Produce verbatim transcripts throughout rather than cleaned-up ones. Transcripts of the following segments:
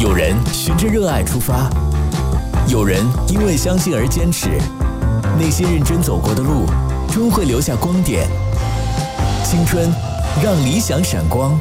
有人循着热爱出发，有人因为相信而坚持。那些认真走过的路，终会留下光点。青春，让理想闪光。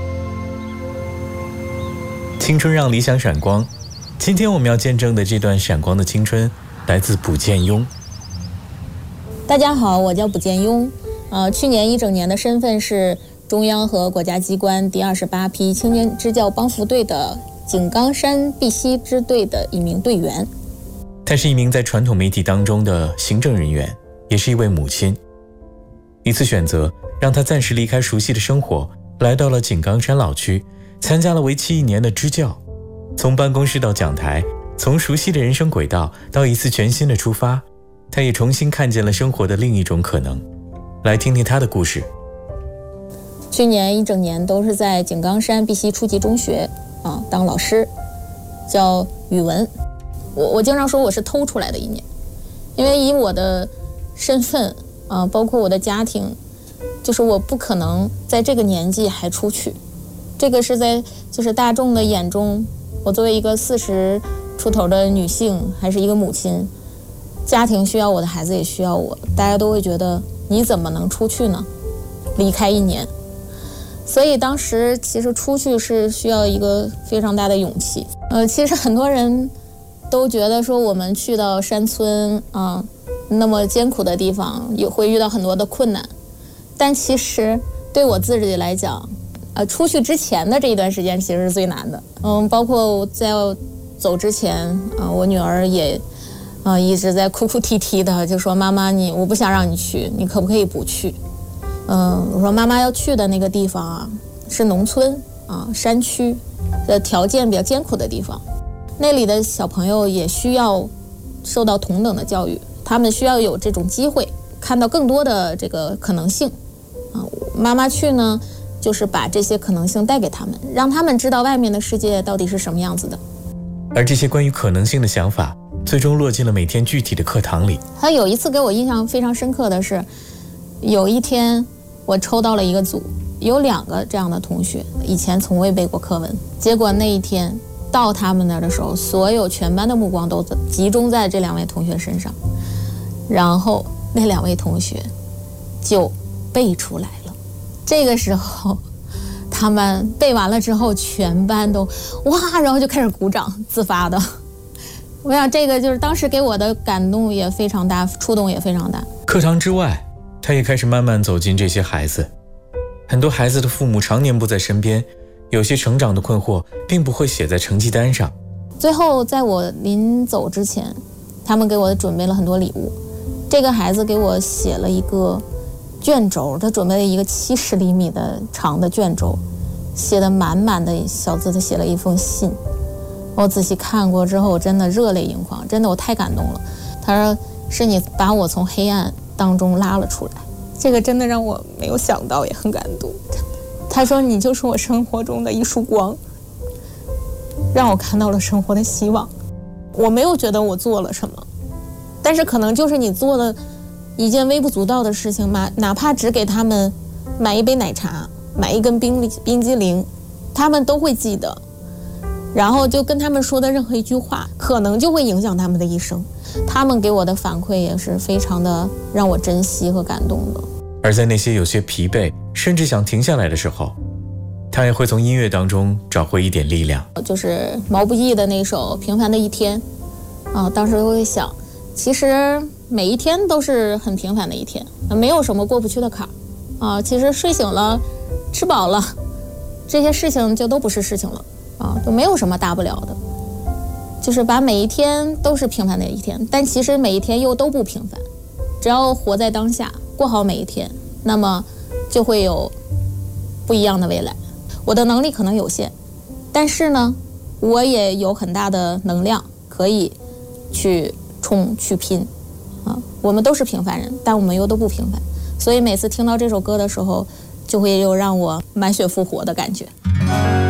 青春让理想闪光。今天我们要见证的这段闪光的青春，来自卜建庸。 大家好，我叫卜建庸。呃，去年一整年的身份是中央和国家机关第二十八批青年支教帮扶队的井冈山碧溪支队的一名队员。 她是一名在传统媒体当中的行政人员，也是一位母亲。一次选择让她暂时离开熟悉的生活，来到了井冈山老区，参加了为期一年的支教。从办公室到讲台，从熟悉的人生轨道到一次全新的出发，她也重新看见了生活的另一种可能。来听听她的故事。 去年一整年都是在井冈山碧溪初级中学啊当老师，教语文。我我经常说我是偷出来的一年，因为以我的身份啊，包括我的家庭，就是我不可能在这个年纪还出去。这个是在就是大众的眼中，我作为一个四十出头的女性，还是一个母亲，家庭需要我的孩子也需要我，大家都会觉得你怎么能出去呢？离开一年。所以当时其实出去是需要一个非常大的勇气。呃，其实很多人都觉得说我们去到山村啊、呃，那么艰苦的地方，也会遇到很多的困难。但其实对我自己来讲，呃，出去之前的这一段时间其实是最难的。嗯，包括在要走之前啊、呃，我女儿也啊、呃、一直在哭哭啼啼的，就说妈妈你我不想让你去，你可不可以不去？嗯，我说妈妈要去的那个地方啊，是农村啊，山区的条件比较艰苦的地方，那里的小朋友也需要受到同等的教育，他们需要有这种机会，看到更多的这个可能性啊。妈妈去呢，就是把这些可能性带给他们，让他们知道外面的世界到底是什么样子的。 而这些关于可能性的想法，最终落进了每天具体的课堂里。 他有一次给我印象非常深刻的是，有一天我抽到了一个组，有两个这样的同学，以前从未背过课文，结果那一天到他们那儿的时候，所有全班的目光都集中在这两位同学身上，然后那两位同学就背出来了。这个时候他们背完了之后，全班都哇，然后就开始鼓掌，自发的。我想这个就是当时给我的感动也非常大，触动也非常大。 课堂之外，他也开始慢慢走进这些孩子。很多孩子的父母常年不在身边，有些成长的困惑并不会写在成绩单上。 最后在我临走之前，他们给我准备了很多礼物。这个孩子给我写了一个卷轴，他准备了一个七十厘米的长的卷轴，写的满满的小字，他写了一封信。我仔细看过之后，我真的热泪盈眶，真的我太感动了。他说是你把我从黑暗当中拉了出来，这个真的让我没有想到，也很感动。他说你就是我生活中的一束光，让我看到了生活的希望。我没有觉得我做了什么，但是可能就是你做了一件微不足道的事情嘛，哪怕只给他们买一杯奶茶，买一根冰冰激凌，他们都会记得。然后就跟他们说的任何一句话，可能就会影响他们的一生。他们给我的反馈也是非常的让我珍惜和感动的。 而在那些有些疲惫，甚至想停下来的时候，他也会从音乐当中找回一点力量。 就是毛不易的那首《平凡的一天》啊，当时会想，其实每一天都是很平凡的一天，没有什么过不去的坎儿啊。其实睡醒了，吃饱了，这些事情就都不是事情了。啊，都没有什么大不了的，就是把每一天都是平凡的一天，但其实每一天又都不平凡。只要活在当下，过好每一天，那么就会有不一样的未来。我的能力可能有限，但是呢，我也有很大的能量可以去冲去拼。啊，我们都是平凡人，但我们又都不平凡，所以每次听到这首歌的时候，就会有让我满血复活的感觉。